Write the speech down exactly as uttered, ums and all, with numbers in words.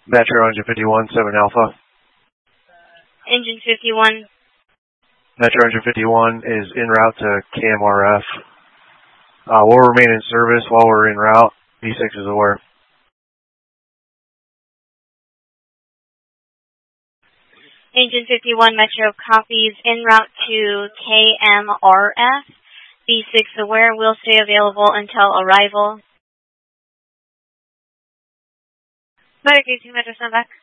Metro Engine fifty-one, seven Alpha. Engine fifty-one. Metro Engine fifty-one is en route to K M R F. Uh, we'll remain in service while we're en route. V six is aware. Engine fifty-one Metro copies en route to K M R F. V six aware, will stay available until arrival. Medic eighteen Metro, stand back.